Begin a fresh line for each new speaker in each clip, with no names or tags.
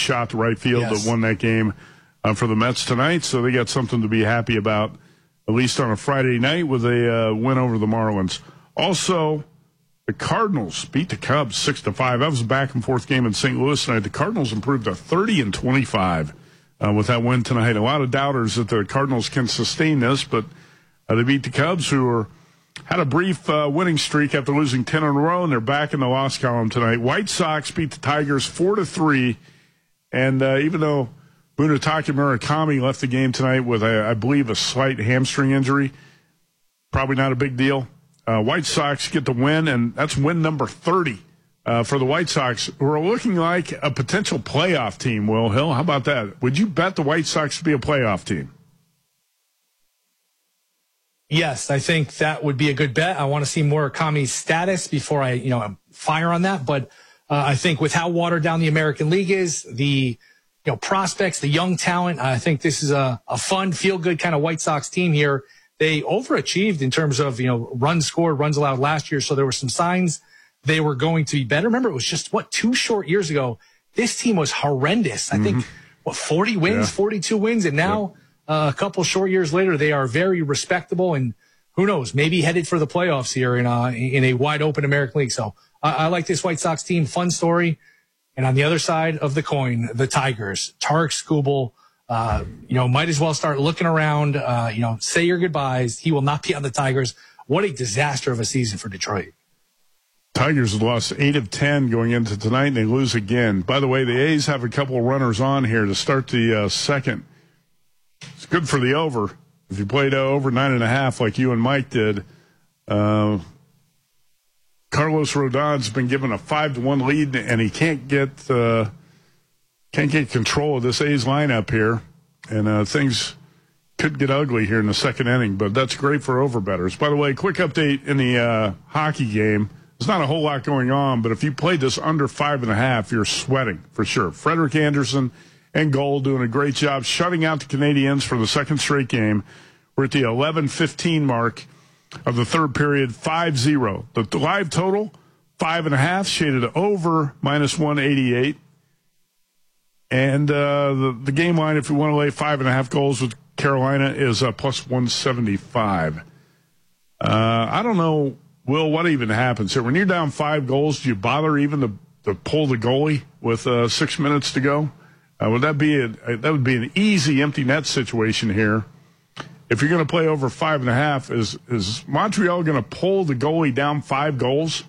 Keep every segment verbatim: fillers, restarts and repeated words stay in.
shot to right field
Yes.
that won that game uh, for the Mets tonight. So they got something to be happy about, at least on a Friday night with a uh, win over the Marlins. Also, the Cardinals beat the Cubs six to five. That was a back-and-forth game in Saint Louis tonight. The Cardinals improved to thirty and twenty-five uh, with that win tonight. A lot of doubters that the Cardinals can sustain this, but uh, they beat the Cubs, who were, had a brief uh, winning streak after losing ten in a row, and they're back in the loss column tonight. White Sox beat the Tigers four to three, and uh, even though Munetaka Murakami left the game tonight with, a, I believe, a slight hamstring injury, probably not a big deal. Uh, White Sox get the win, and that's win number thirty uh, for the White Sox, who are looking like a potential playoff team, Will Hill. How about that? Would you bet the White Sox to be a playoff team?
Yes, I think that would be a good bet. I want to see Murakami's status before I, you know, fire on that. But uh, I think with how watered down the American League is, the you know prospects, the young talent, I think this is a, a fun, feel-good kind of White Sox team here. They overachieved in terms of, you know, runs scored, runs allowed last year. So there were some signs they were going to be better. Remember, it was just, what, two short years ago, this team was horrendous. I mm-hmm. think, what, forty wins, yeah. forty-two wins. And now yep. uh, a couple short years later, they are very respectable. And who knows, maybe headed for the playoffs here in, uh, in a wide open American League. So I, I like this White Sox team. Fun story. And on the other side of the coin, the Tigers, Tarek Skubal, Uh, you know, might as well start looking around, uh, you know, say your goodbyes. He will not be on the Tigers. What a disaster of a season for Detroit.
Tigers lost eight of ten going into tonight, and they lose again. By the way, the A's have a couple of runners on here to start the uh, second. It's good for the over. If you played uh, over nine and a half like you and Mike did, uh, Carlos Rodon's been given a five to one lead, and he can't get uh, Can't get control of this A's lineup here, and uh, things could get ugly here in the second inning, but that's great for overbetters. By the way, quick update in the uh, hockey game. There's not a whole lot going on, but if you played this under five and a half, you're sweating for sure. Frederik Andersen and goal doing a great job shutting out the Canadiens for the second straight game. We're at the eleven fifteen mark of the third period, five zero. The, the live total, five and a half, shaded over, minus one eighty-eight. And uh, the, the game line, if you want to lay five and a half goals with Carolina, is uh, plus one seventy-five. Uh, I don't know, Will, what even happens here. When you're down five goals, do you bother even to, to pull the goalie with uh, six minutes to go? Uh, would that be a, that would be an easy empty net situation here? If you're going to play over five and a half, is is Montreal going to pull the goalie down five goals?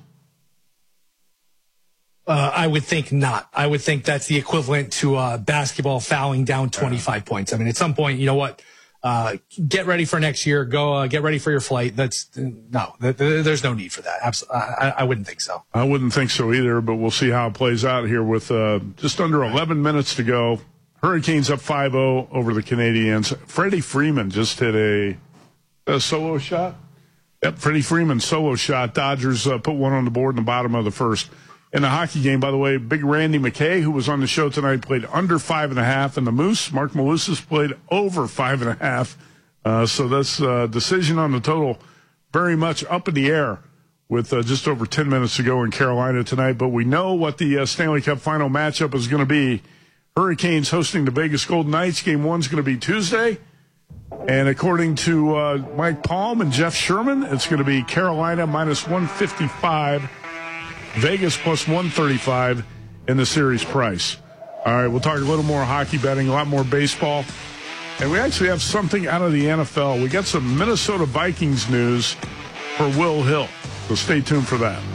Uh, I would think not. I would think that's the equivalent to uh, basketball fouling down twenty-five yeah. points. I mean, at some point, you know what? Uh, get ready for next year. Go uh, get ready for your flight. That's no. Th- th- there's no need for that. Absolutely, I, I wouldn't think so.
I wouldn't think so either. But we'll see how it plays out here with uh, just under eleven minutes to go. Hurricanes up five oh over the Canadiens. Freddie Freeman just hit a, a solo shot. Yep, Freddie Freeman solo shot. Dodgers uh, put one on the board in the bottom of the first. In the hockey game, by the way, big Randy McKay, who was on the show tonight, played under five and a half, and the Moose, Mark Malusis, played over five and a half. Uh, so that's uh, decision on the total very much up in the air with uh, just over ten minutes to go in Carolina tonight. But we know what the uh, Stanley Cup final matchup is going to be. Hurricanes hosting the Vegas Golden Knights. Game one's going to be Tuesday. And according to uh, Mike Palm and Jeff Sherman, it's going to be Carolina minus one fifty-five. Vegas plus one thirty-five in the series price. All right, we'll talk a little more hockey betting, a lot more baseball. And we actually have something out of the N F L. We got some Minnesota Vikings news for Will Hill. So stay tuned for that.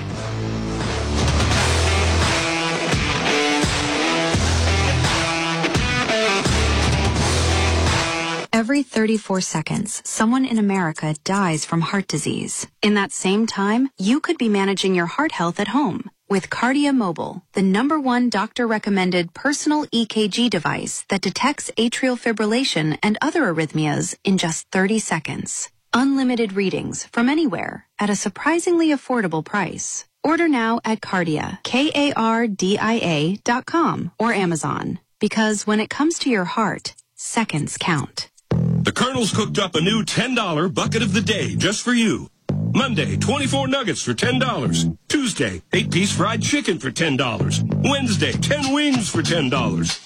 Every thirty-four seconds, someone in America dies from heart disease. In that same time, you could be managing your heart health at home with Cardia Mobile, the number one doctor-recommended personal E K G device that detects atrial fibrillation and other arrhythmias in just thirty seconds. Unlimited readings from anywhere at a surprisingly affordable price. Order now at Cardia, K A R D I A dot com or Amazon. Because when it comes to your heart, seconds count.
The Colonel's cooked up a new ten dollar bucket of the day just for you. Monday, twenty-four nuggets for ten dollars. Tuesday, eight piece fried chicken for ten dollars. Wednesday, ten wings for ten dollars.